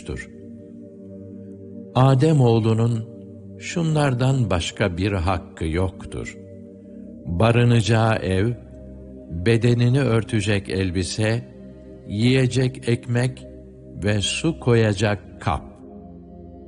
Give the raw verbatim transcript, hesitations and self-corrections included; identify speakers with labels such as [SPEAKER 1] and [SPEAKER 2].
[SPEAKER 1] buyurmuştur. Ademoğlunun şunlardan başka bir hakkı yoktur: barınacağı ev, bedenini örtecek elbise, yiyecek ekmek ve su koyacak kap.